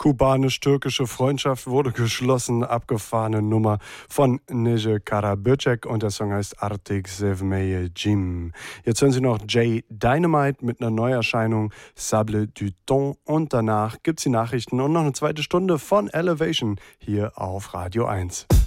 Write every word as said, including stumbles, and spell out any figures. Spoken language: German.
Kubanisch-türkische Freundschaft wurde geschlossen, abgefahrene Nummer von Neje Karaböcek und der Song heißt Artık Sevmeye Jim. Jetzt hören Sie noch Jay Dynamite mit einer Neuerscheinung Sable du Temps und danach gibt's die Nachrichten und noch eine zweite Stunde von Elevation hier auf Radio eins.